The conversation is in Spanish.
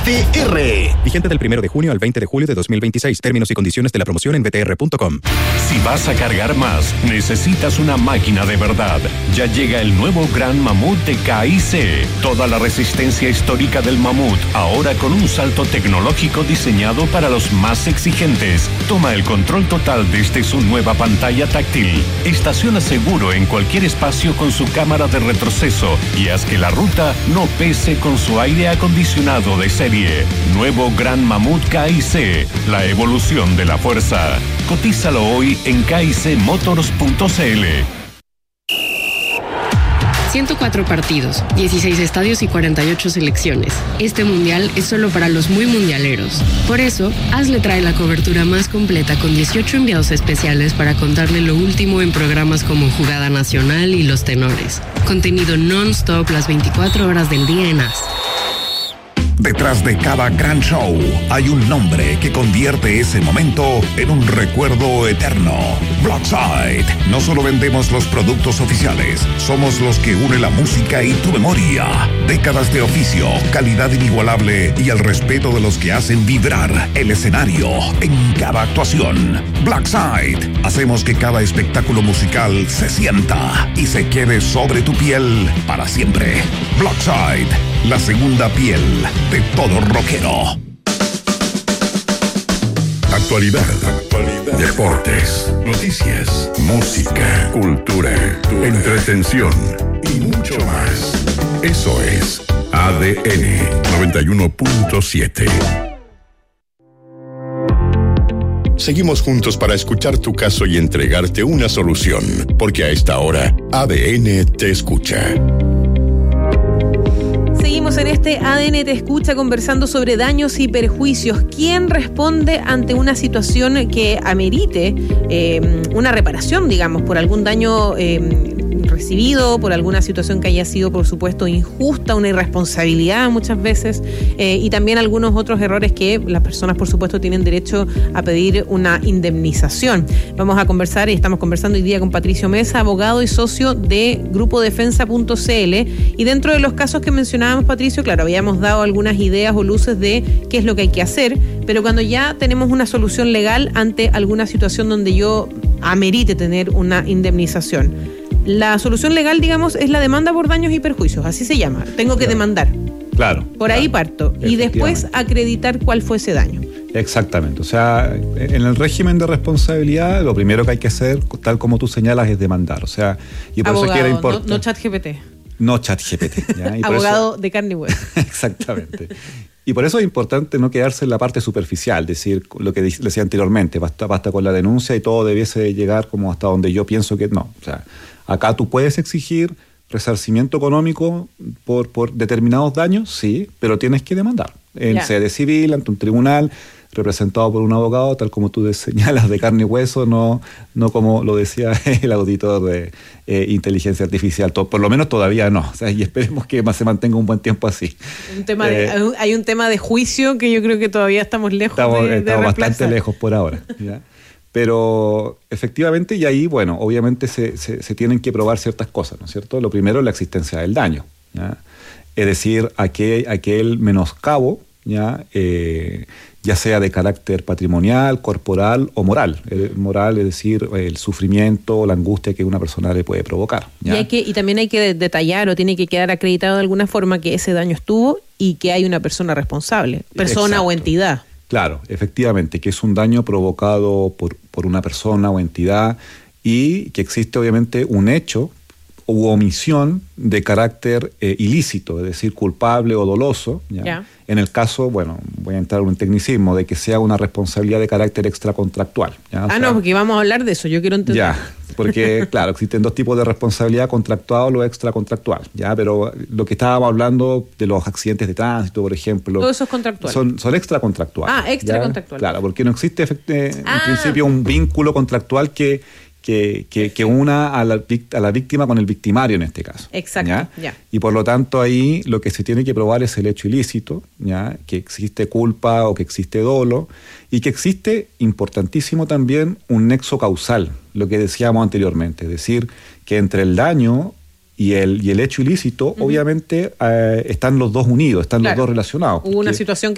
BTR. Vigente del 1 de junio al 20 de julio de 2026. Términos y condiciones de la promoción en btr.com. Si vas a cargar más, necesitas una máquina de verdad. Ya llega el nuevo Gran Mamut de KIC. Toda la resistencia histórica del mamut, ahora con un salto tecnológico diseñado para los más exigentes. Toma el control total desde su nueva pantalla táctil. Estaciona seguro en cualquier espacio con su cámara de retroceso y haz que la ruta no pese con su aire acondicionado de serie. Nuevo Gran Mamut KIC, la evolución de la fuerza. Cotízalo hoy en kicmotors.cl. 104 partidos, 16 estadios y 48 selecciones. Este mundial es solo para los muy mundialeros. Por eso, ASLE trae la cobertura más completa con 18 enviados especiales para contarle lo último en programas como Jugada Nacional y Los Tenores. Contenido non-stop las 24 horas del día en AS. Detrás de cada gran show hay un nombre que convierte ese momento en un recuerdo eterno. Blackside. No solo vendemos los productos oficiales, somos los que une la música y tu memoria. Décadas de oficio, calidad inigualable y el respeto de los que hacen vibrar el escenario en cada actuación. Blackside. Hacemos que cada espectáculo musical se sienta y se quede sobre tu piel para siempre. Blackside. La segunda piel de todo rockero. Actualidad, deportes, noticias, música, cultura, entretención y mucho más. Eso es ADN 91.7. Seguimos juntos para escuchar tu caso y entregarte una solución, porque a esta hora ADN te escucha. Seguimos en este ADN Te Escucha conversando sobre daños y perjuicios. ¿Quién responde ante una situación que amerite una reparación, digamos, por algún daño recibido, por alguna situación que haya sido, por supuesto, injusta, una irresponsabilidad muchas veces, y también algunos otros errores que las personas, por supuesto, tienen derecho a pedir una indemnización? Vamos a conversar y estamos conversando hoy día con Patricio Mesa, abogado y socio de grupodefensa.cl, y dentro de los casos que mencionábamos, Patricio, claro, habíamos dado algunas ideas o luces de qué es lo que hay que hacer, pero cuando ya tenemos una solución legal ante alguna situación donde yo amerite tener una indemnización, la solución legal, digamos, es la demanda por daños y perjuicios, así se llama. Tengo que demandar. Claro. Por ahí parto. Y después acreditar cuál fue ese daño. Exactamente. O sea, en el régimen de responsabilidad, lo primero que hay que hacer, tal como tú señalas, es demandar. O sea, y por abogado, eso que era importante. No ChatGPT. No ChatGPT. ¿Ya? Y abogado eso, de carne y hueso. Exactamente. Y por eso es importante no quedarse en la parte superficial, decir lo que decía anteriormente, basta con la denuncia y todo debiese llegar como hasta donde yo pienso que no. O sea, acá tú puedes exigir resarcimiento económico por determinados daños, sí, pero tienes que demandar en sede civil, ante un tribunal, representado por un abogado, tal como tú señalas, de carne y hueso, no como lo decía el auditor de inteligencia artificial. Por lo menos todavía no. O sea, y esperemos que se mantenga un buen tiempo así. Hay un tema de juicio que yo creo que todavía estamos lejos de estamos bastante lejos por ahora, ¿ya? Pero efectivamente, y ahí, bueno, obviamente se tienen que probar ciertas cosas, ¿no es cierto? Lo primero es la existencia del daño, ¿ya? Es decir, aquel menoscabo, ¿ya? Ya sea de carácter patrimonial, corporal o moral. Moral es decir, el sufrimiento, la angustia que una persona le puede provocar, ¿ya? Y también hay que detallar o tiene que quedar acreditado de alguna forma que ese daño estuvo y que hay una persona responsable, persona Exacto. O entidad. Claro, efectivamente, que es un daño provocado por una persona o entidad y que existe obviamente un hecho u omisión de carácter ilícito, es decir, culpable o doloso, ¿ya? En el caso, bueno, voy a entrar en un tecnicismo, de que sea una responsabilidad de carácter extracontractual, ¿ya? No, porque vamos a hablar de eso, yo quiero entender. Ya, porque claro, existen dos tipos de responsabilidad, contractual o extracontractual, ¿ya? Pero lo que estábamos hablando de los accidentes de tránsito, por ejemplo. Todo eso es contractual. Son extracontractuales. Extracontractual. Claro, porque no existe en principio un vínculo contractual que una a la víctima con el victimario en este caso. Exacto. ¿Ya? Y por lo tanto ahí lo que se tiene que probar es el hecho ilícito, ¿ya? Que existe culpa o que existe dolo y que existe, importantísimo también, un nexo causal, lo que decíamos anteriormente, es decir, que entre el daño y el hecho ilícito, obviamente están los dos unidos, están los dos relacionados. Hubo una situación que